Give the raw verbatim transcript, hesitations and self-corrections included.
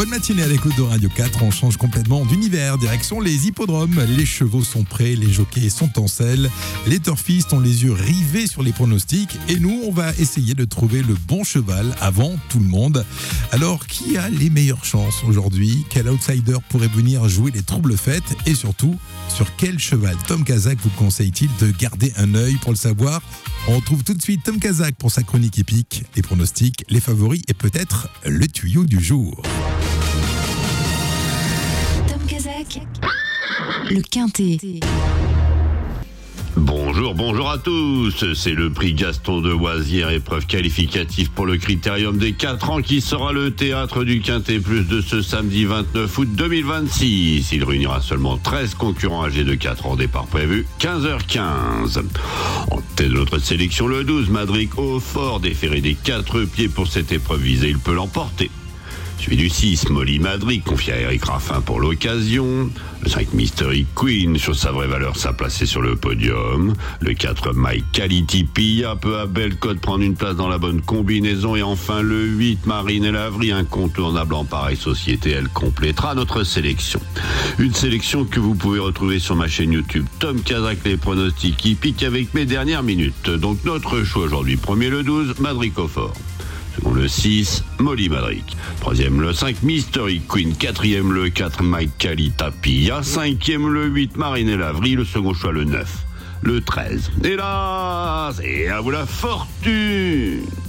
Bonne matinée à l'écoute de Radio quatre. On change complètement d'univers. Direction les hippodromes. Les chevaux sont prêts, les jockeys sont en selle. Les turfistes ont les yeux rivés sur les pronostics. Et nous, on va essayer de trouver le bon cheval avant tout le monde. Alors, qui a les meilleures chances aujourd'hui? Quel outsider pourrait venir jouer les troubles fêtes? Et surtout, sur quel cheval Tom Kazak vous conseille-t-il de garder un œil? Pour le savoir, on retrouve tout de suite Tom Kazak pour sa chronique épique, les pronostics, les favoris et peut-être le tuyau du jour. Tom Kazak, le Quintet. Bonjour, bonjour à tous. C'est le prix Gaston de Oisière, épreuve qualificative pour le Critérium des quatre ans qui sera le théâtre du Quintet Plus de ce samedi vingt-neuf août deux mille vingt-six. Il réunira seulement treize concurrents âgés de quatre ans, départ prévu quinze heures quinze. En tête de notre sélection, le douze, Madric Hautfort, déféré des quatre pieds pour cette épreuve visée, il peut l'emporter. Suivi du six, Molly Madric, confié à Eric Raffin pour l'occasion. Le cinq, Mystery Queen, sur sa vraie valeur, s'a placé sur le podium. Le quatre, My Quality Pilla, peu à belle cote, prendre une place dans la bonne combinaison. Et enfin, le huit, Marine et Lavry, incontournable en pareille société, elle complétera notre sélection. Une sélection que vous pouvez retrouver sur ma chaîne YouTube Tom Kazak, les pronostics hippiques avec mes dernières minutes. Donc notre choix aujourd'hui, premier le douze, Madric Hautfort. Second le six, Molly Madric. Troisième le cinq, Mystery Queen. Quatrième le quatre, Mike Kalita Pilla. Cinquième le huit, Marine et Lavry. Le second choix le neuf, le treize. Hélas, et à vous la fortune!